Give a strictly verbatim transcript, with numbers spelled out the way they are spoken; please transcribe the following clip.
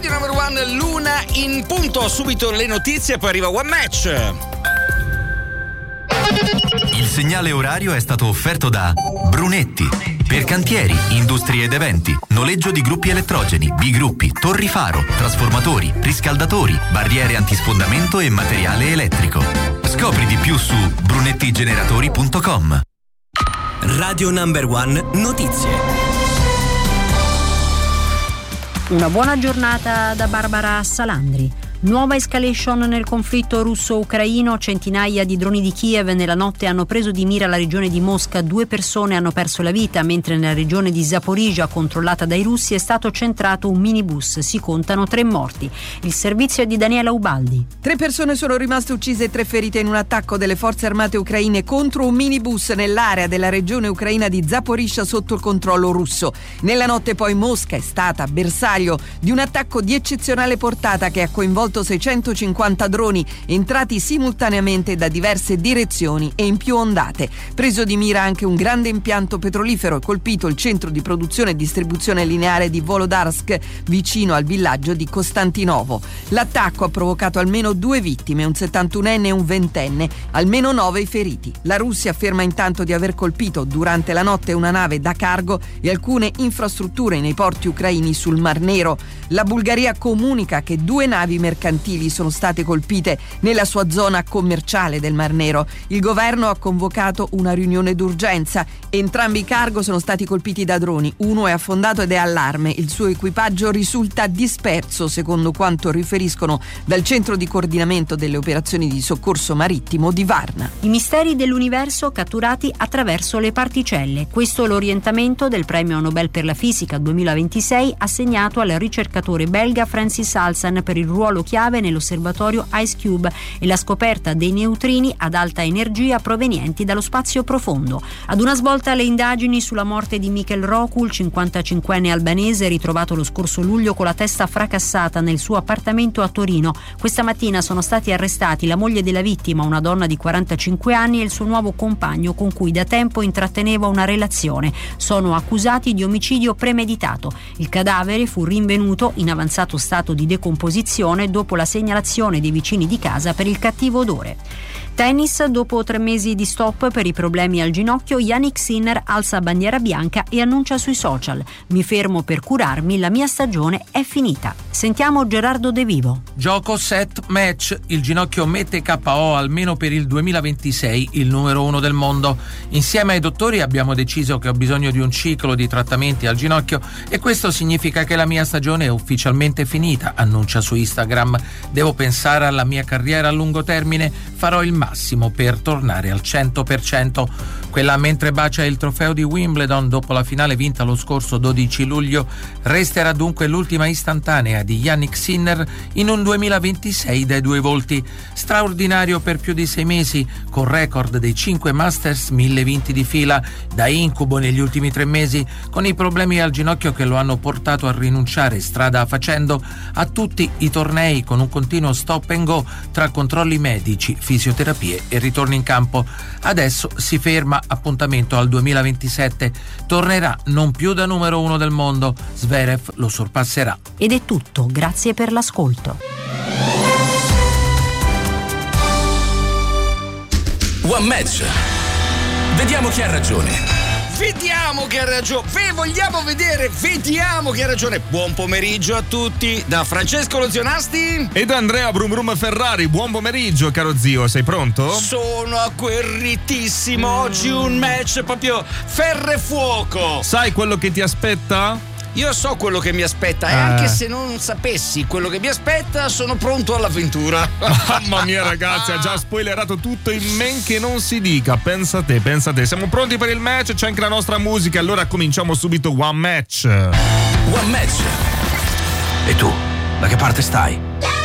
Radio Number One, l'una in punto, subito le notizie, poi arriva One Match. Il segnale orario è stato offerto da Brunetti. Per cantieri, industrie ed eventi, noleggio di gruppi elettrogeni, bigruppi, torri faro, trasformatori, riscaldatori, barriere antisfondamento e materiale elettrico. Scopri di più su brunettigeneratori punto com. Radio Number One Notizie. Una buona giornata da Barbara Salandri. Nuova escalation nel conflitto russo-ucraino, centinaia di droni di Kiev nella notte hanno preso di mira la regione di Mosca, due persone hanno perso la vita, mentre nella regione di Zaporizhzhia, controllata dai russi, è stato centrato un minibus, si contano tre morti. Il servizio è di Daniela Ubaldi. Tre persone sono rimaste uccise e tre ferite in un attacco delle forze armate ucraine contro un minibus nell'area della regione ucraina di Zaporizhzhia sotto il controllo russo. Nella notte poi Mosca è stata bersaglio di un attacco di eccezionale portata che ha coinvolto seicentocinquanta droni entrati simultaneamente da diverse direzioni e in più ondate. Preso di mira anche un grande impianto petrolifero e colpito il centro di produzione e distribuzione lineare di Volodarsk vicino al villaggio di Costantinovo. L'attacco ha provocato almeno due vittime, un settantunenne e un ventenne, almeno nove i feriti. La Russia afferma intanto di aver colpito durante la notte una nave da cargo e alcune infrastrutture nei porti ucraini sul Mar Nero. La Bulgaria comunica che due navi mercantili sono state colpite nella sua zona commerciale del Mar Nero. Il governo ha convocato una riunione d'urgenza. Entrambi i cargo sono stati colpiti da droni. Uno è affondato ed è allarme. Il suo equipaggio risulta disperso, secondo quanto riferiscono dal centro di coordinamento delle operazioni di soccorso marittimo di Varna. I misteri dell'universo catturati attraverso le particelle. Questo è l'orientamento del premio Nobel per la fisica duemilaventisei assegnato al ricercatore belga Francis Halsan per il ruolo chiave nell'osservatorio IceCube e la scoperta dei neutrini ad alta energia provenienti dallo spazio profondo. Ad una svolta le indagini sulla morte di Michael Rocul, cinquantacinquenne albanese ritrovato lo scorso luglio con la testa fracassata nel suo appartamento a Torino. Questa mattina sono stati arrestati la moglie della vittima, una donna di quarantacinque anni, e il suo nuovo compagno con cui da tempo intratteneva una relazione. Sono accusati di omicidio premeditato. Il cadavere fu rinvenuto in avanzato stato di decomposizione dopo la segnalazione dei vicini di casa per il cattivo odore. Tennis, dopo tre mesi di stop per i problemi al ginocchio, Jannik Sinner alza bandiera bianca e annuncia sui social: mi fermo per curarmi, la mia stagione è finita. Sentiamo Gerardo De Vivo. Gioco, set, match. Il ginocchio mette K O almeno per il duemilaventisei, il numero uno del mondo. Insieme ai dottori abbiamo deciso che ho bisogno di un ciclo di trattamenti al ginocchio e questo significa che la mia stagione è ufficialmente finita, annuncia su Instagram. Devo pensare alla mia carriera a lungo termine, farò il massimo per tornare al cento per cento. Quella mentre bacia il trofeo di Wimbledon dopo la finale vinta lo scorso dodici luglio, resterà dunque l'ultima istantanea di Jannik Sinner in un duemilaventisei dai due volti. Straordinario per più di sei mesi, con record dei cinque Masters, mille vinti di fila, da incubo negli ultimi tre mesi, con i problemi al ginocchio che lo hanno portato a rinunciare strada facendo a tutti i tornei con un continuo stop and go tra controlli medici, fisioterapie e ritorni in campo. Adesso si ferma, appuntamento al duemilaventisette. Tornerà non più da numero uno del mondo, Zverev lo sorpasserà. Ed è tutto, grazie per l'ascolto. One Match. Vediamo chi ha ragione. Vediamo che ha ragione, Ve vogliamo vedere, vediamo che ha ragione. Buon pomeriggio a tutti da Francesco Lozionasti e da Andrea Brum Brum Ferrari. Buon pomeriggio caro zio, sei pronto? Sono agguerritissimo, oggi un match proprio ferro e fuoco. Sai quello che ti aspetta? Io so quello che mi aspetta e eh. anche se non sapessi quello che mi aspetta sono pronto all'avventura. Mamma mia ragazzi, ha già spoilerato tutto in men che non si dica. Pensa te, pensa te. Siamo pronti per il match, c'è anche la nostra musica. Allora cominciamo subito One Match. One Match. E tu, da che parte stai?